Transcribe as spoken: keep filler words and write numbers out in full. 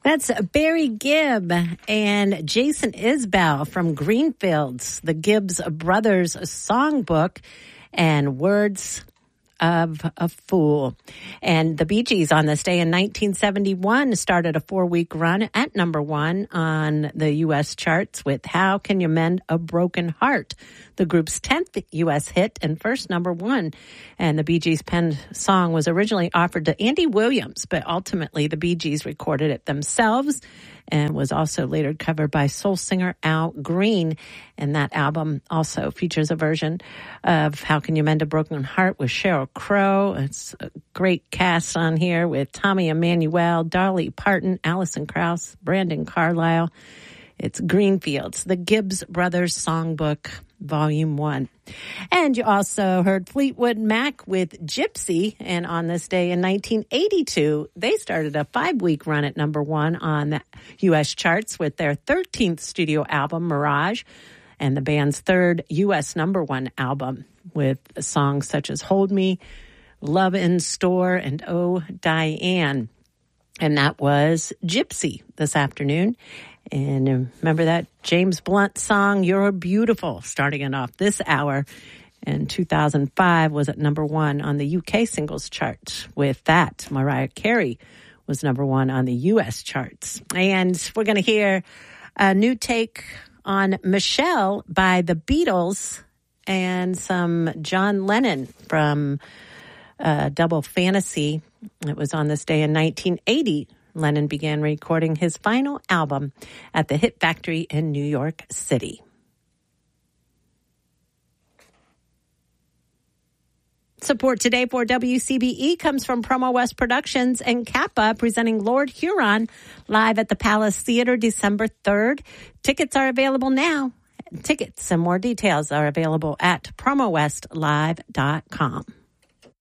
That's Barry Gibb and Jason Isbell from Greenfields, the Gibbs Brothers songbook, and Words of a Fool. And the Bee Gees on this day in nineteen seventy-one started a four-week run at number one on the U S charts with How Can You Mend a Broken Heart, the group's tenth U S hit and first number one. And the Bee Gees penned song was originally offered to Andy Williams, but ultimately the Bee Gees recorded it themselves and was also later covered by soul singer Al Green. And that album also features a version of How Can You Mend a Broken Heart with Sheryl Crow. It's a great cast on here with Tommy Emmanuel, Dolly Parton, Alison Krauss, Brandon Carlisle. It's Greenfields, the Gibbs Brothers Songbook, Volume one. And you also heard Fleetwood Mac with Gypsy. And on this day in nineteen eighty-two, they started a five-week run at number one on the U S charts with their thirteenth studio album, Mirage, and the band's third U S number one album with songs such as Hold Me, Love in Store, and Oh, Diane. And that was Gypsy this afternoon. And remember that James Blunt song, You're Beautiful, starting it off this hour in two thousand five was at number one on the U K singles chart. With that, Mariah Carey was number one on the U S charts. And we're going to hear a new take on Michelle by the Beatles and some John Lennon from uh, Double Fantasy. It was on this day in nineteen eighty. Lennon began recording his final album at the Hit Factory in New York City. Support today for W C B E comes from Promo West Productions and Kappa, presenting Lord Huron live at the Palace Theater December third. Tickets are available now. Tickets and more details are available at promo west live dot com.